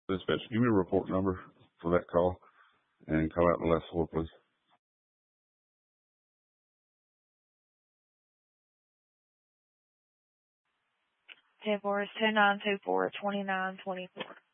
Dispatch, give me a report number for that call and call out the last four, please. 10-4 is 2924-2924.